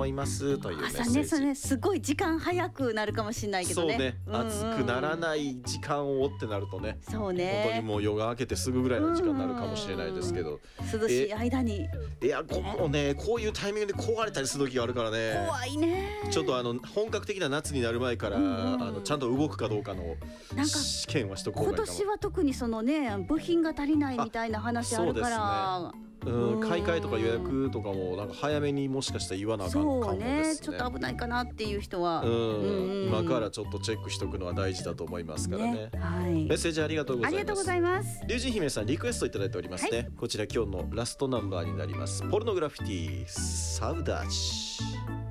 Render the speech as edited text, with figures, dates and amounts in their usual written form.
思いますというメッセージ。 朝ね、それね、すごい時間早くなるかもしれないけどね。 そうね、暑くならない時間をってなるとね、 そうね、 本当にもう夜が明けてすぐぐらいの時間になるかもしれないですけど、 涼しい間にエアコンもね、こういうタイミングで壊れたりする時があるからね、 怖いね。 ちょっと本格的な夏になる前から、ちゃんと動くかどうかのなんか試験はしとこう今がいいかも。 年は特にそのね、部品が足りないみたいな話あるから、 買い替えとか予約とかもなんか早めにもしかしたら言わなあかんかもそうですね。 ね、ちょっと危ないかなっていう人は、 今からちょっとチェックしておくのは大事だと思いますからね。 はい、 メッセージありがとうございます。 ありがとうございます。 龍神姫さんリクエストいただいておりますね、こちら今日のラストナンバーになります。ポルノグラフィティサウダーチ。